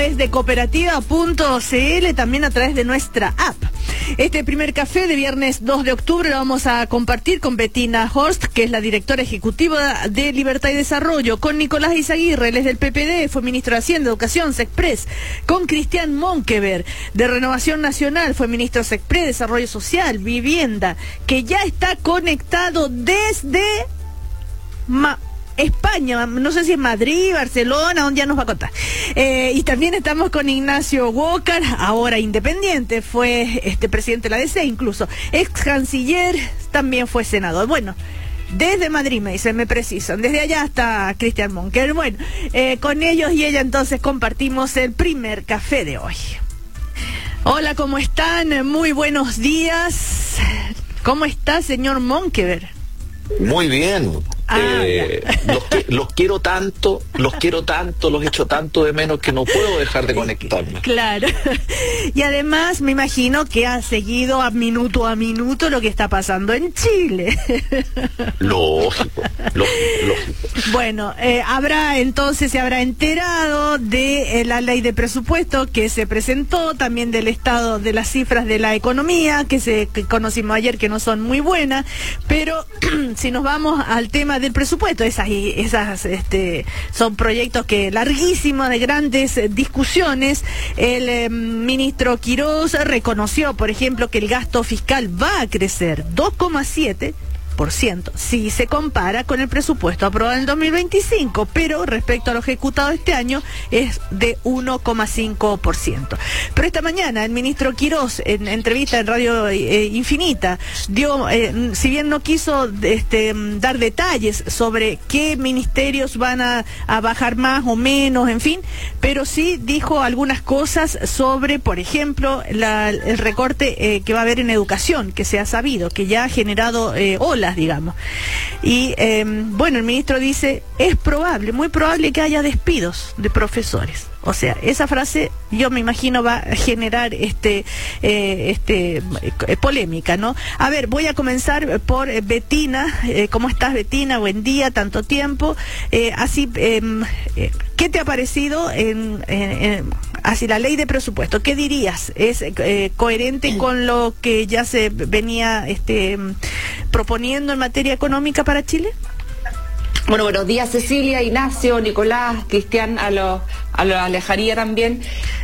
través de cooperativa.cl, también a través de nuestra app. Este primer café de viernes 2 de octubre lo vamos a compartir con Bettina Horst, que es la directora ejecutiva de Libertad y Desarrollo, con Nicolás Izaguirre, él es del PPD, fue ministro de Hacienda, Educación, Sexpress, con Cristian Monkever, de Renovación Nacional, fue ministro de Sexpress, Desarrollo Social, Vivienda, que ya está conectado desde España, no sé si es Madrid, Barcelona, donde ya nos va a contar. Y también estamos con Ignacio Walker, ahora independiente, fue presidente de la DC incluso, ex canciller, también fue senador. Bueno, desde Madrid me dicen, me precisan, desde allá está Cristian Monker. Bueno, con ellos y ella entonces compartimos el primer café de hoy. Hola, ¿cómo están? Muy buenos días. ¿Cómo está, señor Monkever? Muy bien. Los quiero tanto, los echo tanto de menos que no puedo dejar de conectarme. Claro. Y además me imagino que ha seguido a minuto lo que está pasando en Chile. Lógico. Bueno, se habrá enterado de la ley de presupuesto que se presentó, también del estado de las cifras de la economía que conocimos ayer, que no son muy buenas, pero si nos vamos al tema del presupuesto, esas son proyectos larguísimos, de grandes discusiones. El ministro Quirós reconoció, por ejemplo, que el gasto fiscal va a crecer 2,7%, si se compara con el presupuesto aprobado en el 2025, pero respecto a lo ejecutado este año es de 1,5%. Pero esta mañana el ministro Quirós, en entrevista en Radio Infinita, dio, si bien no quiso dar detalles sobre qué ministerios van a bajar más o menos, en fin, pero sí dijo algunas cosas sobre, por ejemplo, el recorte que va a haber en educación, que se ha sabido, que ya ha generado olas, digamos. Y bueno, el ministro dice, es probable, muy probable que haya despidos de profesores. O sea, esa frase yo me imagino va a generar polémica, ¿no? A ver, voy a comenzar por Bettina. ¿Cómo estás, Bettina? Buen día, tanto tiempo. ¿Qué te ha parecido así la ley de presupuesto? ¿Qué dirías? ¿Es coherente con lo que ya se venía proponiendo en materia económica para Chile? Bueno, buenos días, Cecilia, Ignacio, Nicolás, Cristian, a la lejanía también.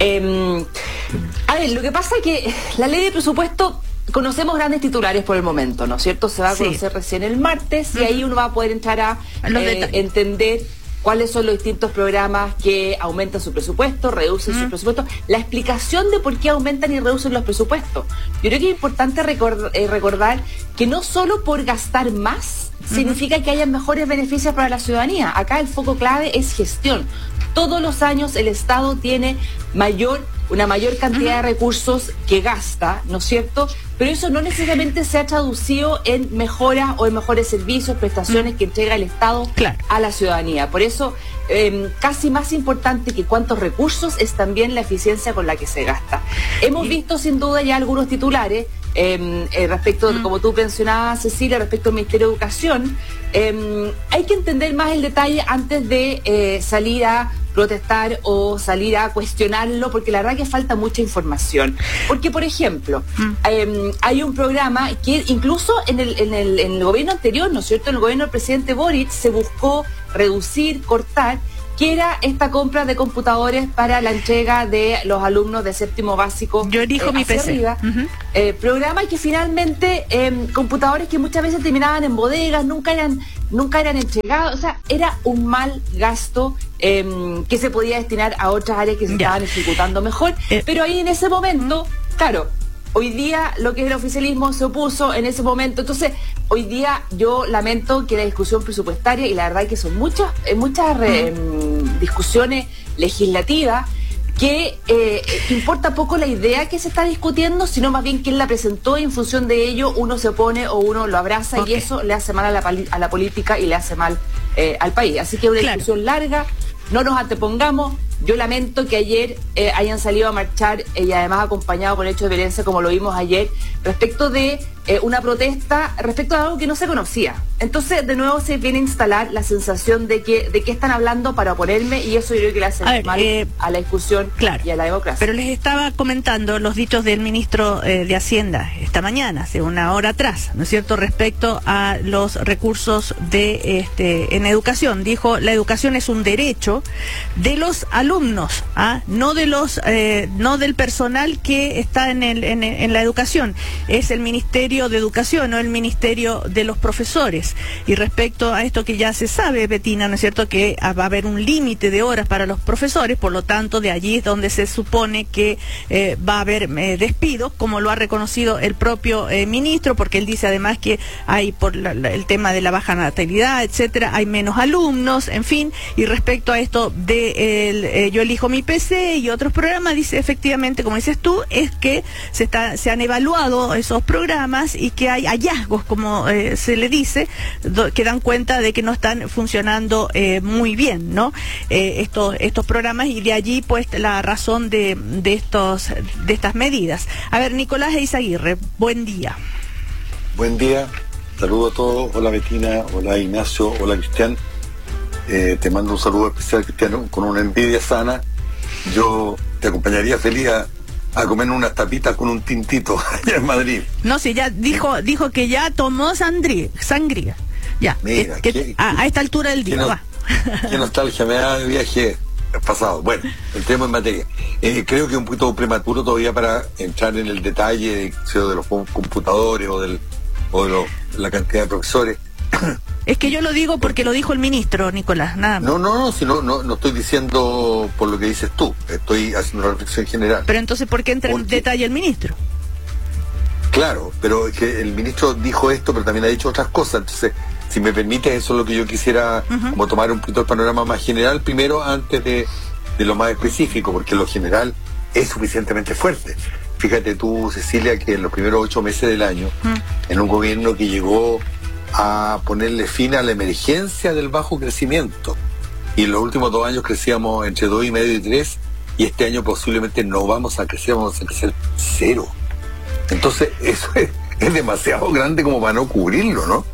A ver, lo que pasa es que la ley de presupuesto, conocemos grandes titulares por el momento, ¿no es cierto? Se va a conocer recién el martes y ahí uno va a poder entrar a entender cuáles son los distintos programas que aumentan su presupuesto, reducen su presupuesto, la explicación de por qué aumentan y reducen los presupuestos. Yo creo que es importante recordar que no solo por gastar más significa que haya mejores beneficios para la ciudadanía. Acá el foco clave es gestión. Todos los años el Estado tiene una mayor cantidad de recursos que gasta, ¿no es cierto? Pero eso no necesariamente se ha traducido en mejoras o en mejores servicios, prestaciones que entrega el Estado a la ciudadanía. Por eso, casi más importante que cuántos recursos es también la eficiencia con la que se gasta. Hemos visto sin duda ya algunos titulares respecto, como tú mencionabas, Cecilia, respecto al Ministerio de Educación. Hay que entender más el detalle antes de salir a protestar o salir a cuestionarlo, porque la verdad que falta mucha información. Porque, por ejemplo, hay un programa que incluso en el gobierno anterior, ¿no es cierto?, en el gobierno del presidente Boric se buscó reducir, cortar, que era esta compra de computadores para la entrega de los alumnos de séptimo básico. Yo elijo mi PC. Arriba. Programa que finalmente, computadores que muchas veces terminaban en bodegas, nunca eran entregados, o sea, era un mal gasto que se podía destinar a otras áreas que se estaban ejecutando mejor, pero ahí en ese momento, claro, hoy día lo que es el oficialismo se opuso en ese momento. Entonces, hoy día yo lamento que la discusión presupuestaria, y la verdad que son muchas discusiones legislativas, que importa poco la idea que se está discutiendo, sino más bien quién la presentó, y en función de ello uno se opone o uno lo abraza, y eso le hace mal a la política y le hace mal al país. Así que una discusión larga, no nos antepongamos. Yo lamento que ayer hayan salido a marchar y además acompañado con hechos de violencia como lo vimos ayer, respecto de una protesta respecto a algo que no se conocía. Entonces, de nuevo se viene a instalar la sensación de qué están hablando para oponerme, y eso yo creo que le hace mal a la discusión, claro, y a la democracia. Pero les estaba comentando los dichos del ministro de Hacienda esta mañana, hace una hora atrás, ¿no es cierto?, respecto a los recursos en educación. Dijo: la educación es un derecho de los alumnos, no del personal que está en la educación. Es el Ministerio de Educación, no el Ministerio de los profesores. Y respecto a esto que ya se sabe, Betina, ¿no es cierto?, que va a haber un límite de horas para los profesores, por lo tanto de allí es donde se supone que va a haber despidos, como lo ha reconocido el propio ministro, porque él dice además que hay, por el tema de la baja natalidad, etcétera, hay menos alumnos, en fin. Y respecto a esto de Yo Elijo Mi PC y otros programas, dice efectivamente, como dices tú, es que se han evaluado esos programas y que hay hallazgos, como se le dice, que dan cuenta de que no están funcionando muy bien, ¿no? Estos programas, y de allí pues la razón de estas medidas. A ver, Nicolás Eizaguirre, buen día. Buen día, saludo a todos. Hola Betina, hola Ignacio, hola Cristian. Te mando un saludo especial, Cristiano, con una envidia sana. Yo te acompañaría feliz a comer unas tapitas con un tintito allá en Madrid. No, si ya dijo que ya tomó sangría. Ya, mira, a esta altura del día, va. Qué nostalgia me da de viaje pasado. Bueno, entremos en materia. Creo que es un poquito prematuro todavía para entrar en el detalle de los computadores o de la cantidad de profesores. Es que yo lo digo porque lo dijo el ministro, Nicolás, nada más. No estoy diciendo por lo que dices tú, estoy haciendo una reflexión general. Pero entonces, ¿por qué entra en detalle el ministro? Claro, pero es que el ministro dijo esto, pero también ha dicho otras cosas. Entonces, si me permite, eso es lo que yo quisiera, como tomar un poquito el panorama más general primero, antes de lo más específico, porque lo general es suficientemente fuerte. Fíjate tú, Cecilia, que en los primeros 8 meses del año, en un gobierno que llegó a ponerle fin a la emergencia del bajo crecimiento, y en los últimos 2 años crecíamos entre 2,5 y 3, y este año posiblemente no vamos a crecer, vamos a crecer 0. Entonces eso es demasiado grande como para no cubrirlo, ¿no?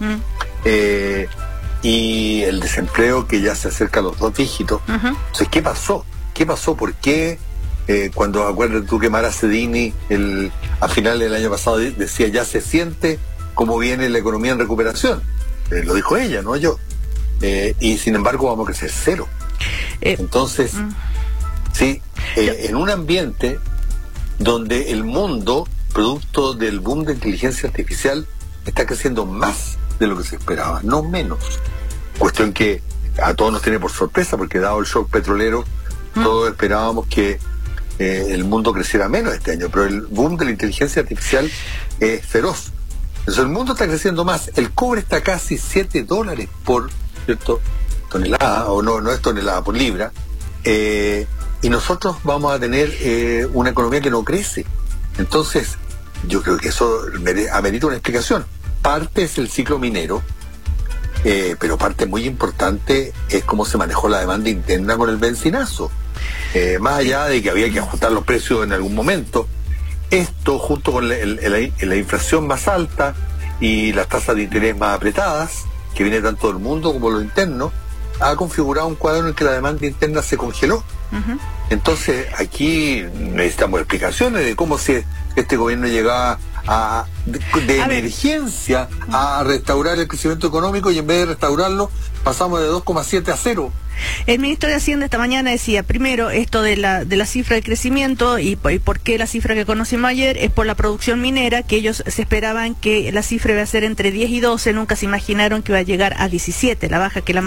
Y el desempleo que ya se acerca a los 2 dígitos. Entonces, ¿qué pasó? ¿Por qué? Cuando acuerdas tú que Mara Cedini a final del año pasado decía: ya se siente cómo viene la economía en recuperación. Lo dijo ella, no yo. Y sin embargo vamos a crecer 0. Entonces, sí, en un ambiente donde el mundo, producto del boom de inteligencia artificial, está creciendo más de lo que se esperaba, no menos. Cuestión que a todos nos tiene por sorpresa, porque dado el shock petrolero, todos esperábamos que el mundo creciera menos este año, pero el boom de la inteligencia artificial es feroz. Entonces el mundo está creciendo más. El cobre está casi $7 por, ¿cierto?, tonelada, o no es tonelada, por libra. Y nosotros vamos a tener una economía que no crece. Entonces, yo creo que eso amerita una explicación. Parte es el ciclo minero, pero parte muy importante es cómo se manejó la demanda interna con el bencinazo. Más allá de que había que ajustar los precios en algún momento, esto, junto con la inflación más alta y las tasas de interés más apretadas, que viene tanto del mundo como lo interno, ha configurado un cuadro en el que la demanda interna se congeló. Entonces, aquí necesitamos explicaciones de cómo este gobierno llegaba de emergencia a restaurar el crecimiento económico, y en vez de restaurarlo, pasamos de 2,7 a 0. El ministro de Hacienda esta mañana decía, primero, esto de la cifra de crecimiento, y por qué la cifra que conocimos ayer es por la producción minera, que ellos se esperaban que la cifra iba a ser entre 10 y 12, nunca se imaginaron que iba a llegar a 17, la baja que la